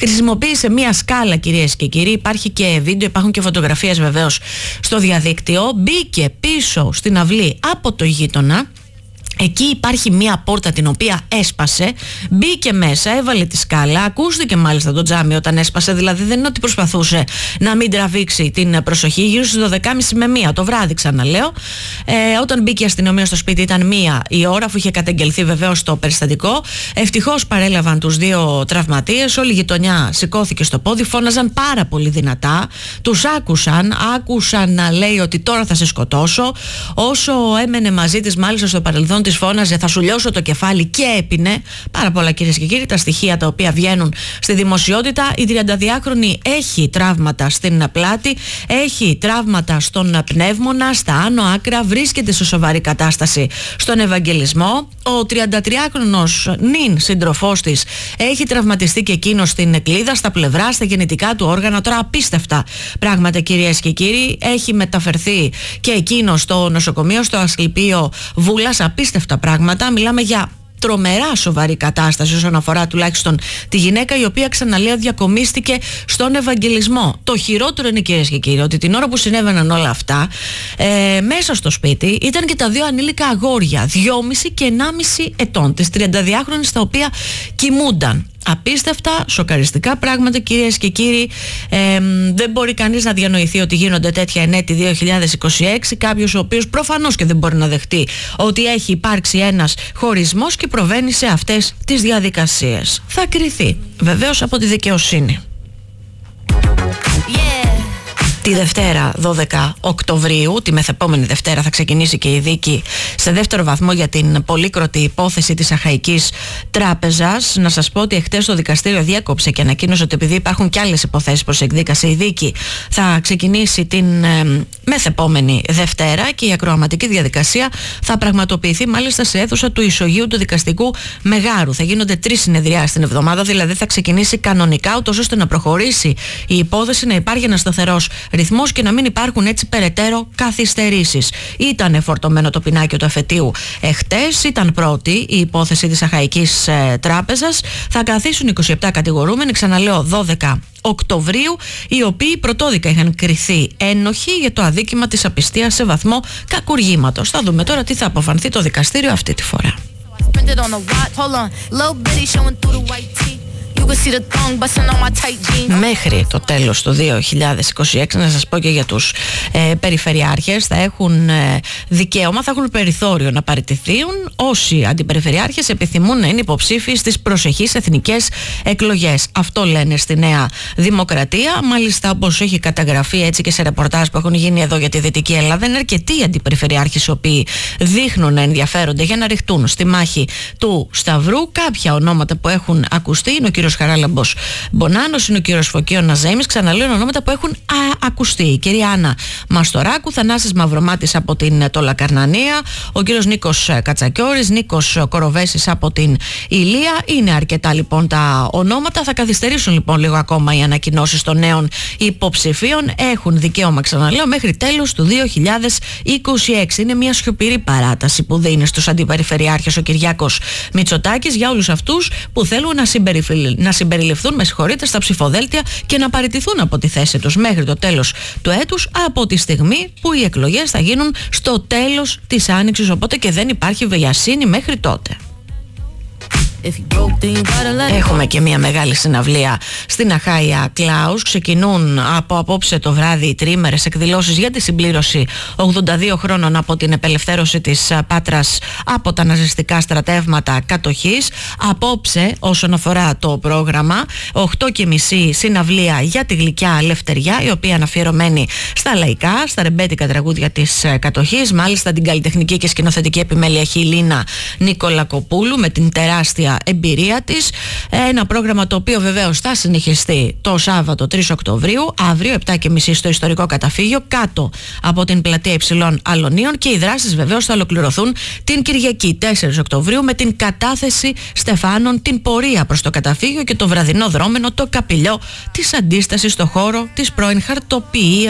χρησιμοποίησε μία σκάλα, κυρίες και κύριοι. Υπάρχει και βίντεο, υπάρχουν και φωτογραφίες βεβαίως στο διαδίκτυο. Μπήκε πίσω στην αυλή από το γείτονα. Εκεί υπάρχει μία πόρτα την οποία έσπασε, μπήκε μέσα, έβαλε τη σκάλα, ακούστηκε μάλιστα το τζάμι όταν έσπασε, δηλαδή δεν είναι ότι προσπαθούσε να μην τραβήξει την προσοχή. Γύρω στις 12.30 με 1 το βράδυ, ξαναλέω. Όταν μπήκε η αστυνομία στο σπίτι ήταν 1 η ώρα, αφού είχε καταγγελθεί βεβαίως το περιστατικό. Ευτυχώς παρέλαβαν τους 2 τραυματίες, όλη η γειτονιά σηκώθηκε στο πόδι, φώναζαν πάρα πολύ δυνατά. Τους άκουσαν να λέει ότι τώρα θα σε σκοτώσω. Όσο έμενε μαζί της, μάλιστα στο παρελθόν, της φώναζε θα σου λιώσω το κεφάλι και έπινε. Πάρα πολλά, κυρίες και κύριοι, τα στοιχεία τα οποία βγαίνουν στη δημοσιότητα. Η 32χρονη έχει τραύματα στην πλάτη, έχει τραύματα στον πνεύμονα, στα άνω άκρα, βρίσκεται σε σοβαρή κατάσταση στον Ευαγγελισμό. Ο 33χρονος νυν σύντροφός της έχει τραυματιστεί και εκείνος στην κλίδα, στα πλευρά, στα γεννητικά του όργανα. Τώρα απίστευτα πράγματα, κυρίες και κύριοι. Έχει μεταφερθεί και εκείνος στο νοσοκομείο, στο Ασκληπείο Βούλας. Απίστευτα πράγματα. Μιλάμε για τρομερά σοβαρή κατάσταση όσον αφορά τουλάχιστον τη γυναίκα, η οποία, ξαναλέω, διακομίστηκε στον Ευαγγελισμό. Το χειρότερο είναι, κυρίες και κύριοι, ότι την ώρα που συνέβαιναν όλα αυτά, μέσα στο σπίτι ήταν και τα 2 ανήλικα αγόρια, 2,5 και 1,5 ετών, της 32χρονης, τα οποία κοιμούνταν. Απίστευτα, σοκαριστικά πράγματα, κυρίες και κύριοι. Δεν μπορεί κανείς να διανοηθεί ότι γίνονται τέτοια εν έτη 2026. Κάποιος ο οποίος προφανώς και δεν μπορεί να δεχτεί ότι έχει υπάρξει ένας χωρισμός και προβαίνει σε αυτές τις διαδικασίες. Θα κριθεί βεβαίως από τη δικαιοσύνη. Τη Δευτέρα 12 Οκτωβρίου, τη μεθεπόμενη Δευτέρα, θα ξεκινήσει και η δίκη σε δεύτερο βαθμό για την πολύκροτη υπόθεση της Αχαϊκής Τράπεζας. Να σας πω ότι εχθές το δικαστήριο διέκοψε και ανακοίνωσε ότι επειδή υπάρχουν και άλλες υποθέσεις προς εκδίκαση, η δίκη θα ξεκινήσει την μεθεπόμενη Δευτέρα και η ακροαματική διαδικασία θα πραγματοποιηθεί μάλιστα σε αίθουσα του Ισογείου του Δικαστικού Μεγάρου. Θα γίνονται 3 συνεδριάσεις την εβδομάδα, δηλαδή θα ξεκινήσει κανονικά, ούτως ώστε να προχωρήσει η υπόθεση, να υπάρχει ένας σταθερός ρυθμός και να μην υπάρχουν έτσι περαιτέρω καθυστερήσεις. Ήταν φορτωμένο το πινάκιο του εφετείου εχθές, ήταν πρώτη η υπόθεση της Αχαϊκής Τράπεζας. Θα καθίσουν 27 κατηγορούμενοι, ξαναλέω 12 Οκτωβρίου, οι οποίοι πρωτόδικα είχαν κριθεί ένοχοι για το αδίκημα της απιστίας σε βαθμό κακουργήματος. Θα δούμε τώρα τι θα αποφανθεί το δικαστήριο αυτή τη φορά. Μέχρι το τέλος του 2026, να σας πω και για τους περιφερειάρχες, θα έχουν δικαίωμα, θα έχουν περιθώριο να παραιτηθούν όσοι αντιπεριφερειάρχες επιθυμούν να είναι υποψήφιοι στις προσεχείς εθνικές εκλογές. Αυτό λένε στη Νέα Δημοκρατία. Μάλιστα, όπως έχει καταγραφεί έτσι και σε ρεπορτάζ που έχουν γίνει εδώ για τη Δυτική Ελλάδα, είναι αρκετοί αντιπεριφερειάρχες οι οποίοι δείχνουν να ενδιαφέρονται για να ρηχτούν στη μάχη του Σταυρού. Κάποια ονόματα που έχουν ακουστεί είναι ο κύριος Χαράλαμπος Μπονάνος, είναι ο κύριος Φωκίων Ναζέμης. Ξαναλέω ονόματα που έχουν ακουστεί. Η κυρία Άννα Μαστοράκου, Θανάσης Μαυρομάτης από την Τολακαρνανία, ο κύριος Νίκος Κατσακιώρης, Νίκος Κοροβέσης από την Ηλία. Είναι αρκετά λοιπόν τα ονόματα. Θα καθυστερήσουν λοιπόν λίγο ακόμα οι ανακοινώσεις των νέων υποψηφίων. Έχουν δικαίωμα, ξαναλέω, μέχρι τέλος του 2026. Είναι μια σιωπηρή παράταση που δίνει στους αντιπεριφερειάρχες ο Κυριάκος Μητσοτάκης για όλους αυτούς που θέλουν να συμπεριληφθούν, με συγχωρείτε, στα ψηφοδέλτια και να παραιτηθούν από τη θέση τους μέχρι το τέλος του έτους, από τη στιγμή που οι εκλογές θα γίνουν στο τέλος της Άνοιξης, οπότε και δεν υπάρχει βιασύνη μέχρι τότε. Έχουμε και μια μεγάλη συναυλία στην Αχάια Κλάους. Ξεκινούν από απόψε το βράδυ οι τριήμερες εκδηλώσεις για τη συμπλήρωση 82 χρόνων από την απελευθέρωση της Πάτρας από τα ναζιστικά στρατεύματα κατοχής. Απόψε, όσον αφορά το πρόγραμμα, 8:30 συναυλία για τη γλυκιά Λευτεριά, η οποία είναι αφιερωμένη στα λαϊκά, στα ρεμπέτικα τραγούδια της κατοχής. Μάλιστα την καλλιτεχνική και σκηνοθετική επιμέλεια έχει η Λίνα Νικολακοπούλου με την τεράστια εμπειρία της. Ένα πρόγραμμα το οποίο βεβαίως θα συνεχιστεί το Σάββατο 3 Οκτωβρίου, αύριο 7:30 στο ιστορικό καταφύγιο κάτω από την πλατεία Υψηλών Αλωνίων, και οι δράσεις βεβαίως θα ολοκληρωθούν την Κυριακή 4 Οκτωβρίου με την κατάθεση στεφάνων, την πορεία προς το καταφύγιο και το βραδινό δρόμενο, το καπηλιό της αντίστασης στο χώρο της πρώην χαρτοποιίας